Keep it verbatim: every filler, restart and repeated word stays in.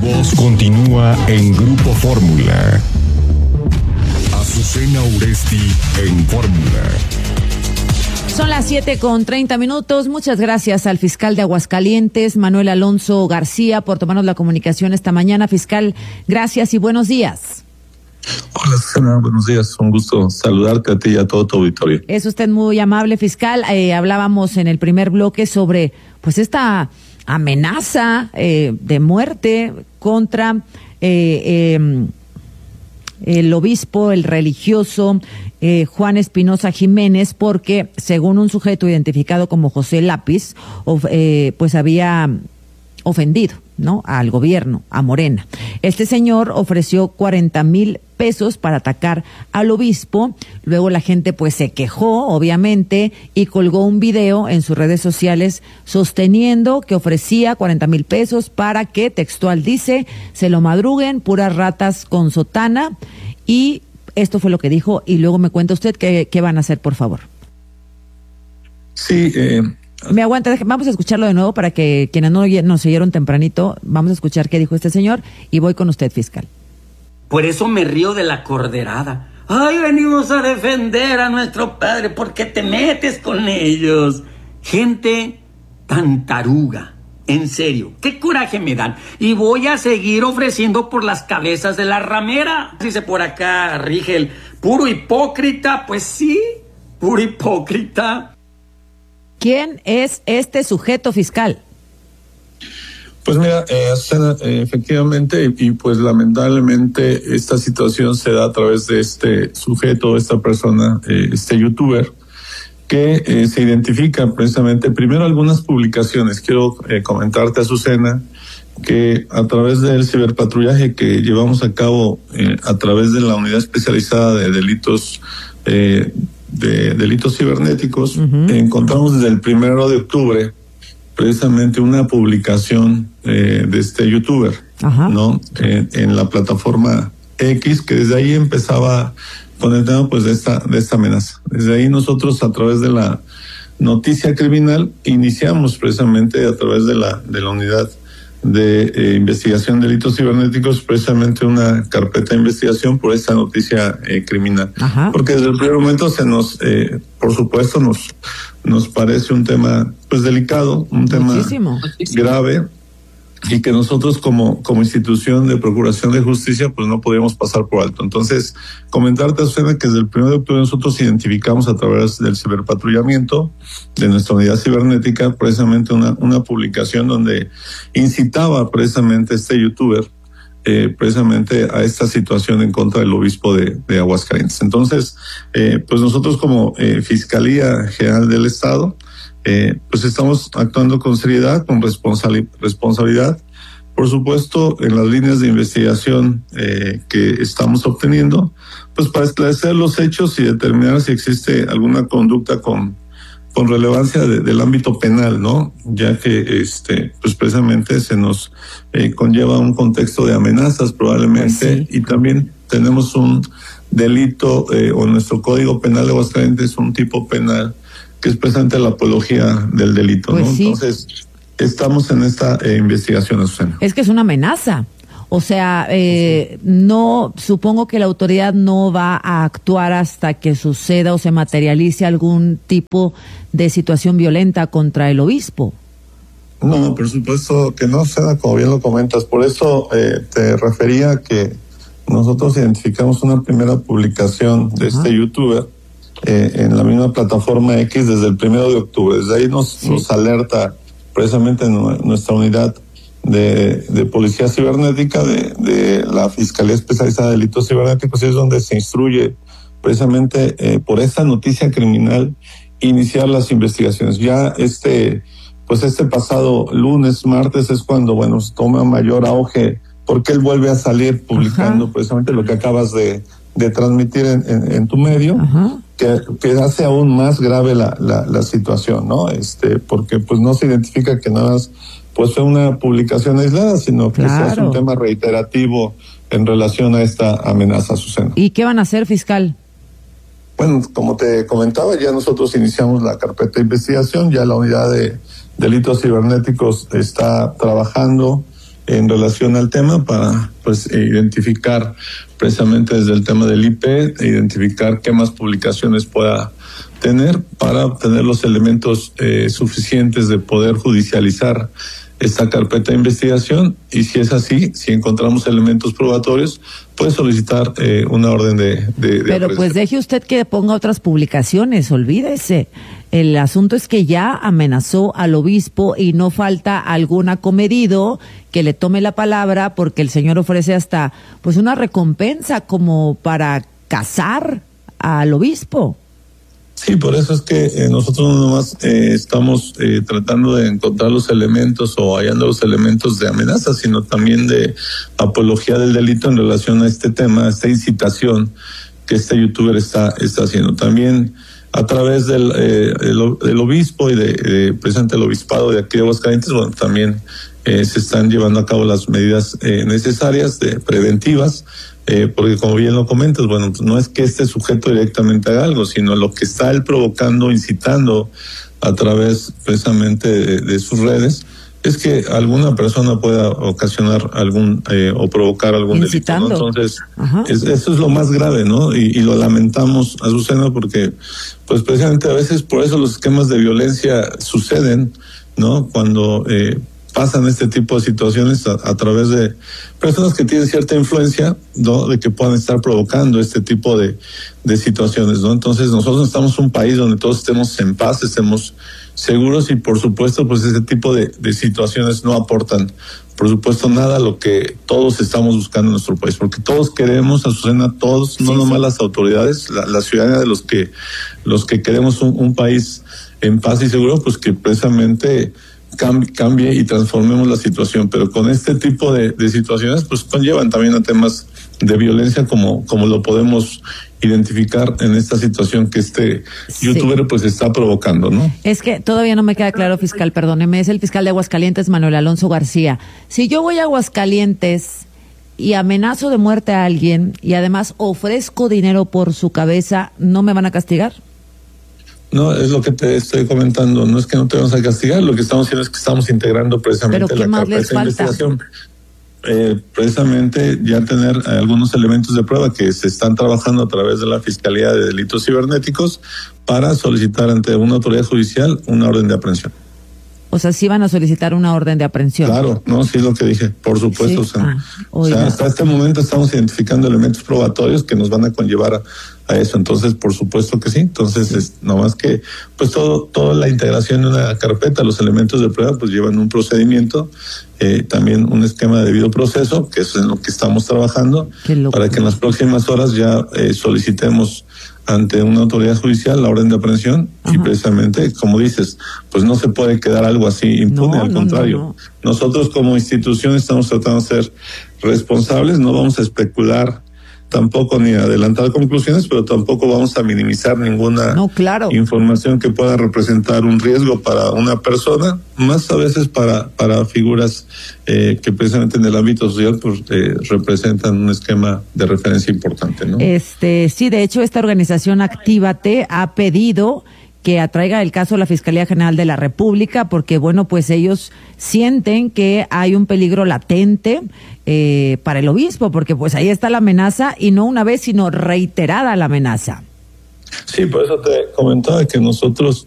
voz continúa en Grupo Fórmula. Azucena Uresti en Fórmula. Son las siete con treinta minutos. Muchas gracias al fiscal de Aguascalientes, Manuel Alonso García, por tomarnos la comunicación esta mañana. Fiscal, gracias y buenos días. Hola, Susana, buenos días. Un gusto saludarte a ti y a todo tu auditorio. Es usted muy amable, fiscal. Eh, hablábamos en el primer bloque sobre pues esta amenaza eh, de muerte contra eh, eh, el obispo, el religioso eh, Juan Espinosa Jiménez, porque según un sujeto identificado como José Lápiz, of, eh, pues había ofendido, ¿no?, al gobierno, a Morena. Este señor ofreció cuarenta mil pesos para atacar al obispo. Luego la gente pues se quejó, obviamente, y colgó un video en sus redes sociales sosteniendo que ofrecía cuarenta mil pesos para que, textual dice, se lo madruguen puras ratas con sotana. Y esto fue lo que dijo, y luego me cuenta usted qué, qué van a hacer, por favor. Sí, eh... Me aguanta, vamos a escucharlo de nuevo para que quienes no nos siguieron tempranito, vamos a escuchar qué dijo este señor y voy con usted, fiscal. Por eso me río de la corderada. Ay, venimos a defender a nuestro padre, ¿por qué te metes con ellos? Gente tan taruga, en serio, qué coraje me dan. Y voy a seguir ofreciendo por las cabezas de la ramera. Dice por acá Rigel, puro hipócrita, pues sí, puro hipócrita. ¿Quién es este sujeto, fiscal? Pues mira, eh, eh, efectivamente, y, y pues lamentablemente esta situación se da a través de este sujeto, esta persona, eh, este youtuber, que eh, se identifica precisamente, primero algunas publicaciones. Quiero eh, comentarte, Azucena, que a través del ciberpatrullaje que llevamos a cabo eh, a través de la unidad especializada de delitos eh, de delitos cibernéticos, uh-huh. encontramos desde el primero de octubre precisamente una publicación eh, de este youtuber, uh-huh. ¿no? En, en la plataforma X, que desde ahí empezaba con el tema pues de esta de esta amenaza. Desde ahí nosotros, a través de la noticia criminal, iniciamos precisamente a través de la de la unidad de eh, investigación de delitos cibernéticos, precisamente una carpeta de investigación por esta noticia eh, criminal. Ajá. Porque desde el primer momento se nos, eh, por supuesto, nos nos parece un tema pues delicado, un tema Muchísimo. grave, y que nosotros como como institución de procuración de justicia pues no podíamos pasar por alto. Entonces, comentarte, Susana, que desde el primero de octubre nosotros identificamos a través del ciberpatrullamiento de nuestra unidad cibernética precisamente una una publicación donde incitaba precisamente este youtuber eh, precisamente a esta situación en contra del obispo de, de Aguascalientes. Entonces, eh, pues nosotros como eh, Fiscalía General del Estado Eh, pues estamos actuando con seriedad, con responsabilidad, responsabilidad, por supuesto, en las líneas de investigación eh, que estamos obteniendo, pues para esclarecer los hechos y determinar si existe alguna conducta con con relevancia de, del ámbito penal, ¿no? Ya que este, pues precisamente se nos eh, conlleva un contexto de amenazas probablemente, sí. Y también tenemos un delito eh, o nuestro Código Penal de Aguascalientes es un tipo penal que es presente la apología del delito, pues ¿no? Sí. Entonces, estamos en esta eh, investigación, Azucena. Es que es una amenaza. O sea, eh, no, supongo que la autoridad no va a actuar hasta que suceda o se materialice algún tipo de situación violenta contra el obispo. No, por supuesto que no, Seda, como bien lo comentas. Por eso eh, te refería que nosotros identificamos una primera publicación de Ajá. este youtuber Eh, en la misma plataforma X desde el primero de octubre. Desde ahí nos, sí. nos alerta precisamente nuestra unidad de, de policía cibernética de, de la Fiscalía Especializada de Delitos Cibernéticos, y es donde se instruye precisamente eh, por esta noticia criminal iniciar las investigaciones. Ya este, pues este pasado lunes, martes es cuando, bueno, toma mayor auge porque él vuelve a salir publicando Ajá. precisamente lo que acabas de, de transmitir en, en, en tu medio. Ajá. Que, que hace aún más grave la, la, la situación, ¿no? Este, porque pues no se identifica que nada más pues fue una publicación aislada, sino que claro. es un tema reiterativo en relación a esta amenaza, Susana. ¿Y qué van a hacer, fiscal? Bueno, como te comentaba, ya nosotros iniciamos la carpeta de investigación, ya la unidad de delitos cibernéticos está trabajando en relación al tema para pues identificar precisamente desde el tema del I P, identificar qué más publicaciones pueda tener para obtener los elementos eh, suficientes de poder judicializar esta carpeta de investigación, y si es así, si encontramos elementos probatorios, puede solicitar eh, una orden de, de, de Pero pues deje usted que ponga otras publicaciones, olvídese. El asunto es que ya amenazó al obispo y no falta algún acomedido que le tome la palabra, porque el señor ofrece hasta pues una recompensa como para casar al obispo. Sí, por eso es que eh, nosotros no nomás eh, estamos eh, tratando de encontrar los elementos o hallando los elementos de amenaza, sino también de apología del delito en relación a este tema, a esta incitación que este youtuber está, está haciendo. También a través del, eh, el, del obispo y de, de precisamente el obispado de aquí de Aguascalientes, bueno, también eh, se están llevando a cabo las medidas eh, necesarias, de preventivas, Eh, porque como bien lo comentas, bueno, pues no es que este sujeto directamente haga algo, sino lo que está él provocando, incitando a través precisamente de, de sus redes, es que alguna persona pueda ocasionar algún eh, o provocar algún incitando. delito, ¿no? Entonces, es, eso es lo más grave, ¿no? Y, y lo lamentamos, Azucena, porque pues precisamente a veces por eso los esquemas de violencia suceden, ¿no? Cuando eh, pasan este tipo de situaciones a, a través de personas que tienen cierta influencia, ¿no? De que puedan estar provocando este tipo de, de situaciones, ¿no? Entonces nosotros estamos en un país donde todos estemos en paz, estemos seguros, y por supuesto pues ese tipo de, de situaciones no aportan, por supuesto, nada a lo que todos estamos buscando en nuestro país, porque todos queremos, Azucena, todos, sí, no nomás sí. las autoridades, la, la ciudadanía de los que, los que queremos un, un país en paz y seguro, pues que precisamente cambie y transformemos la situación, pero con este tipo de, de situaciones pues conllevan también a temas de violencia como, como lo podemos identificar en esta situación que este sí. youtuber pues está provocando, ¿no? Es que todavía no me queda claro, fiscal, perdóneme, es el fiscal de Aguascalientes, Manuel Alonso García. Si yo voy a Aguascalientes y amenazo de muerte a alguien y además ofrezco dinero por su cabeza, ¿no me van a castigar? No, es lo que te estoy comentando, no es que no te vamos a castigar, lo que estamos haciendo es que estamos integrando precisamente la carpeta de investigación. Eh, precisamente ya tener algunos elementos de prueba que se están trabajando a través de la Fiscalía de Delitos Cibernéticos para solicitar ante una autoridad judicial una orden de aprehensión. O sea, sí van a solicitar una orden de aprehensión. Claro, no, sí es lo que dije, por supuesto. ¿Sí? O sea, ah, o sea, hasta este momento estamos identificando elementos probatorios que nos van a conllevar a, a eso. Entonces, por supuesto que sí. Entonces, sí. Es, no más que, pues todo, toda la integración de una carpeta, los elementos de prueba, pues llevan un procedimiento, eh, también un esquema de debido proceso, que es en lo que estamos trabajando, para que en las próximas horas ya eh, solicitemos ante una autoridad judicial la orden de aprehensión. Ajá. Y precisamente, como dices, pues no se puede quedar algo así impune, no, al no, contrario. No, no. Nosotros como institución estamos tratando de ser responsables, no vamos a especular tampoco ni adelantar conclusiones, pero tampoco vamos a minimizar ninguna no, claro. información que pueda representar un riesgo para una persona, más a veces para para figuras eh, que precisamente en el ámbito social pues eh, representan un esquema de referencia importante, ¿no? Este, sí, de hecho esta organización Actívate ha pedido que atraiga el caso a la Fiscalía General de la República, porque bueno, pues ellos sienten que hay un peligro latente eh, para el obispo, porque pues ahí está la amenaza, y no una vez, sino reiterada la amenaza. Sí, por eso te comentaba que nosotros